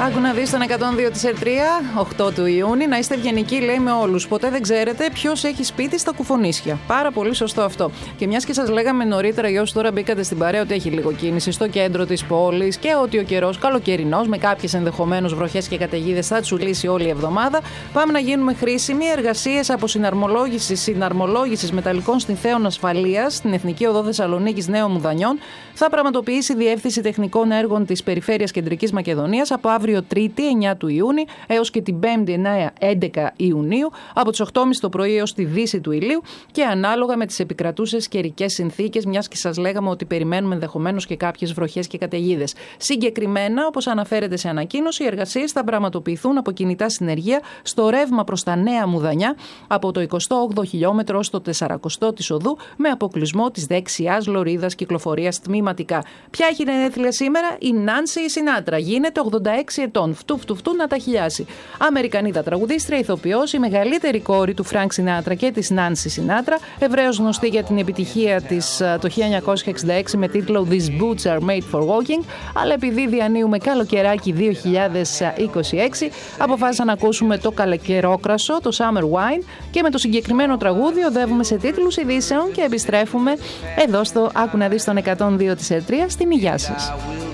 Άκου να δεις τον 102 της Ερτρία, 8 του Ιούνιου. Να είστε ευγενικοί, λέει, με όλους. Ποτέ δεν ξέρετε ποιος έχει σπίτι στα κουφονίσια. Πάρα πολύ σωστό αυτό. Και μιας και σας λέγαμε νωρίτερα, για όσους τώρα μπήκατε στην παρέα, ότι έχει λίγο κίνηση στο κέντρο της πόλης και ότι ο καιρός καλοκαιρινός, με κάποιες ενδεχομένως βροχές και καταιγίδες, θα τσουλήσει όλη η εβδομάδα. Πάμε να γίνουμε χρήσιμοι. Εργασίες από συναρμολόγησης μεταλλικών συνθέων ασφαλείας στην Εθνική Οδό Θεσσαλονίκης Νέων Μουδανιών θα πραγματοποιήσει η Διεύθυνση Τεχνικών Έργων της Περιφέρειας Κεντρικής Μακεδονίας από αύριο Τρίτη, 9 του Ιούνιου, έως και την 5η, 11 Ιουνίου, από τις 8.30 το πρωί έως τη δύση του ηλίου και ανάλογα με τις επικρατούσες καιρικές συνθήκες, μιας και σας λέγαμε ότι περιμένουμε ενδεχομένως και κάποιες βροχές και καταιγίδες. Συγκεκριμένα, όπως αναφέρεται σε ανακοίνωση, οι εργασίες θα πραγματοποιηθούν από κινητά συνεργεία στο ρεύμα προς τα Νέα Μουδανιά από το 28ο χιλιόμετρο ως το 40ο της οδού, με αποκλεισμό της δεξιάς λωρίδας κυκλοφορίας τμήματικά. Ποια έχει γενέθλια σήμερα? Η Νάνση Σινάτρα. Γίνεται 86 ετών. Φτου να τα χιλιάσει. Αμερικανίδα τραγουδίστρια, ηθοποιός, η μεγαλύτερη κόρη του Φρανκ Σινάτρα και της Νάνση Σινάτρα, ευρέως γνωστή για την επιτυχία της το 1966 με τίτλο These Boots Are Made for Walking, αλλά επειδή διανύουμε καλοκαιράκι 2026, αποφάσισα να ακούσουμε το καλοκαιρόκρασο, το Summer Wine, και με το συγκεκριμένο τραγούδι οδεύουμε σε τίτλους ειδήσεων και επιστρέφουμε εδώ στο Άκου να δεις τον 102 της Ερτρία. Στην υγειά σας.